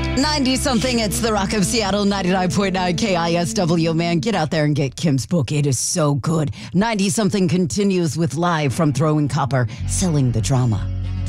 90 something, it's the Rock of Seattle, 99.9 KISW. Man, get out there and get Kim's book. It is so good. 90 something continues with Live from Throwing Copper, Selling the Drama.